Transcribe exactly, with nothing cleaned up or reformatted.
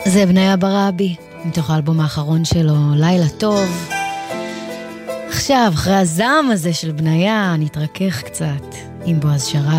זה בניה ברבי, מתוך האלבום האחרון שלו, לילה טוב. עכשיו, אחרי הזעם הזה של בניה, נתרכך קצת עם בועז שרת.